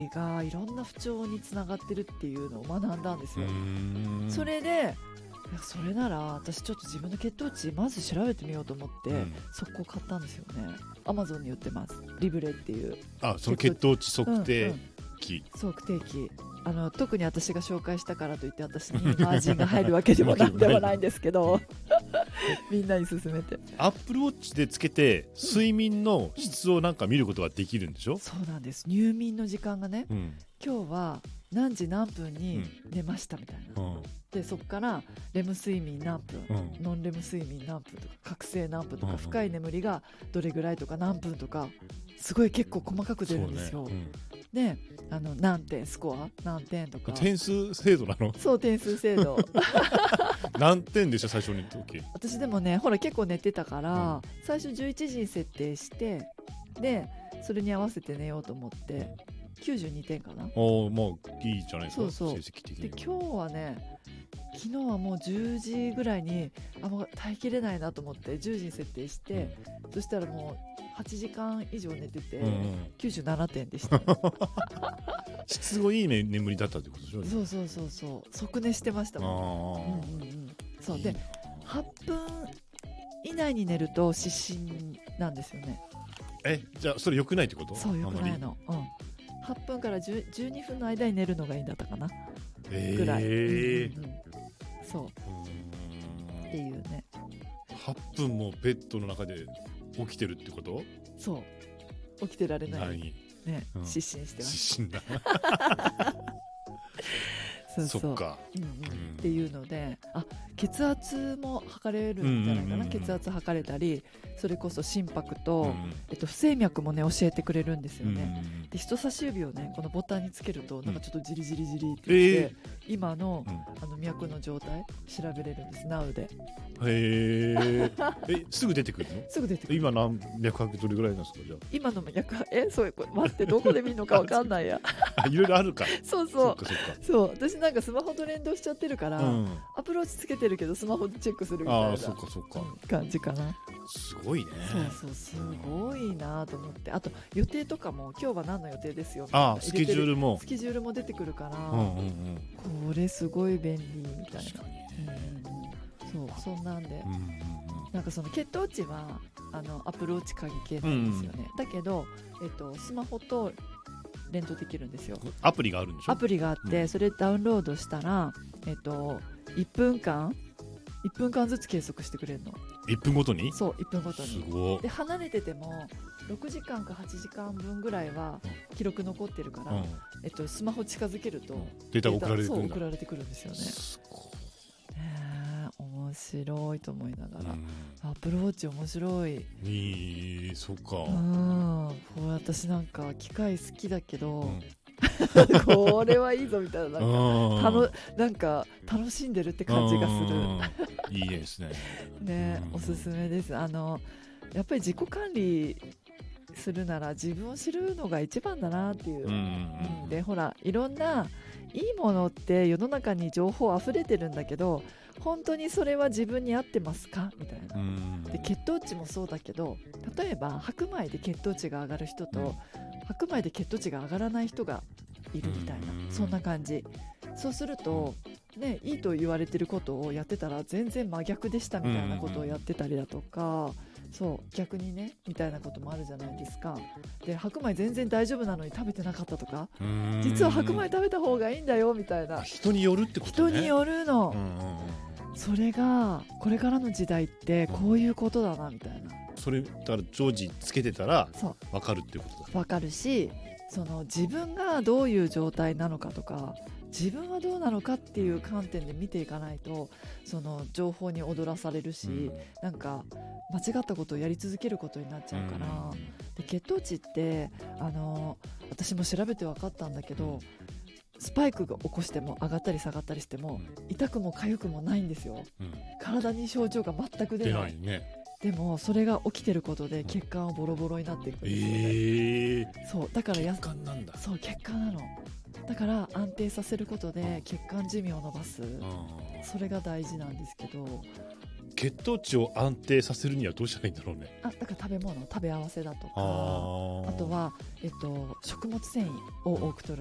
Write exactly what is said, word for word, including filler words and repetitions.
がいろんな不調につながってるっていうのを学んだんですよ。それでいやそれなら私ちょっと自分の血糖値まず調べてみようと思って、うん、速攻買ったんですよね。アマゾンに売ってます。リブレっていうあその血糖値測定器、 うんうん、測定器あの特に私が紹介したからといって私にマージンが入るわけでもなんでもないんですけどみんなに勧めてアップルウォッチでつけて睡眠の質をなんか見ることができるんでしょ、うん、 そうなんです。入眠の時間がね、うん、今日は何時何分に寝ましたみたいな、うん、でそこからレム睡眠何分、うん、ノンレム睡眠何分とか覚醒何分とか、うん、深い眠りがどれぐらいとか何分とかすごい結構細かく出るんですよ、ねうん、であの何点スコア何点とか点数制度なの？ そう点数制度何点でした最初に時？ 私でもねほら結構寝てたから、うん、最初じゅういちじに設定してでそれに合わせて寝ようと思ってきゅうじゅうにてんかな。 おまあいいじゃないですか。 そうそう成績的に。 で今日はね昨日はもうじゅうじぐらいにあもう耐えきれないなと思ってじゅうじに設定して、うん、そしたらもうはちじかん以上寝てて、うんうん、きゅうじゅうななてんでした、ね、 質がいい、ね、眠りだったってことでしょ。 そうそうそうそう即寝してましたもん、うんうんうん、そうではっぷん以内に寝ると失神なんですよね。 えじゃあそれ良くないってこと？ そう良くないの、うん、はっぷんからじゅう、じゅうにふんの間に寝るのがいいんだったかな、 えー、 ぐらい、うんうんうん、そうっていうね。 はっぷんもベッドの中で起きてるってこと？ そう起きてられないね、うん、失神してます。 失神だそうそうそっか、うんうんうん、っていうのであ血圧も測れるんじゃないかな、うんうんうんうん、血圧測れたりそれこそ心拍と、うんうんえっと、不整脈もね教えてくれるんですよね、うんうん、で人差し指をねこのボタンにつけるとなんかちょっとジリジリジリって言って、えー、今 の,、うん、あの脈の状態調べれるんです ナウ で。 へえすぐ出てくるの？ すぐ出てくる。 今何脈拍どれぐらいなんですか？じゃあ今の脈拍えそうこれ待ってどこで見るのか分かんないやいろいろあるかそうそうそっかそっかそう私なんかスマホと連動しちゃってるから、うん、アプローチつけてるけどスマホでチェックするみたいなあそっかそっか、 うん、感じかな。 すごいね。 そうそうすごいなと思って。あと予定とかも今日は何の予定ですよみたいなあスケジュールもスケジュールも出てくるから、 うんうんうん、 これすごい便利みたいな、うんうん、そうそんなんで、うんうんうん、なんかその血糖値はあのアプローチ鍵系なんですよね、うんうん、だけど、えっと、スマホと連動できるんですよ。 アプリがあるんでしょ？ アプリがあって、うん、それダウンロードしたら、えっと、いっぷんかんいっぷんかんずつ計測してくれるの。 いっぷんごとに？ そういっぷんごとに。 すごい。 で離れててもろくじかんかはちじかんぶんぐらいは記録残ってるから、うんえっと、スマホ近づけると、うん、 データが送られてくるんだ。 そう送られてくるんですよね。すごい、ね、面白いと思いながら、うん、アプローチ面白い。 いいそっか、 うん、これ私なんか機械好きだけど、うんこれはいいぞみたいな、なんか、たのなんか楽しんでるって感じがする。いいですね。 ね、おすすめです。あのやっぱり自己管理するなら自分を知るのが一番だなっていう。うん、でほらいろんないいものって世の中に情報あふれてるんだけど本当にそれは自分に合ってますかみたいな。で血糖値もそうだけど例えば白米で血糖値が上がる人と、うん白米で血糖値が上がらない人がいるみたいな、そんな感じ。そうすると、ね、いいと言われてることをやってたら全然真逆でしたみたいなことをやってたりだとか、そう逆にねみたいなこともあるじゃないですか。で白米全然大丈夫なのに食べてなかったとか、実は白米食べた方がいいんだよみたいな。 人によるってことね。 人によるの。それがこれからの時代ってこういうことだなみたいな。 それだから常時つけてたら分かるっていうことだ。 分かるし、その自分がどういう状態なのかとか自分はどうなのかっていう観点で見ていかないとその情報に踊らされるし、うん、なんか間違ったことをやり続けることになっちゃうから、うん、で血糖値ってあの私も調べて分かったんだけど、うん、スパイクが起こしても上がったり下がったりしても、うん、痛くも痒くもないんですよ、うん、体に症状が全く出ない。 出ないね。 でもそれが起きてることで血管はボロボロになっていくんですよね、えー、そうだからや血管なんだ。 そう血管なの。だから安定させることで血管寿命を伸ばす、それが大事なんですけど。 血糖値を安定させるにはどうしたらいいんだろうね。 あだから食べ物食べ合わせだとか、 ああとは、えっと、食物繊維を多く摂る